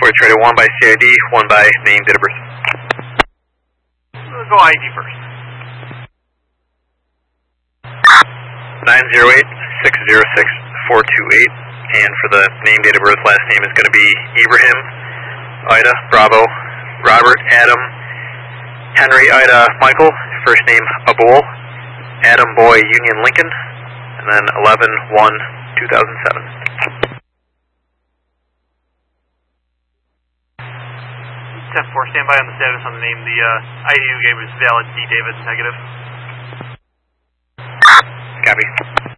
Portage Radio 1 by CID, 1 by name, date of birth. We'll go ID first. 908-606-428, and for the name, date of birth, last name is going to be Ibrahim, Ida, Bravo, Robert, Adam, Henry, Ida, Michael, first name Abul, Adam Boy, Union Lincoln, and then 11-1-2007. 10-4, stand by on the status on the name. The ID you gave is valid, D. David, negative. Copy.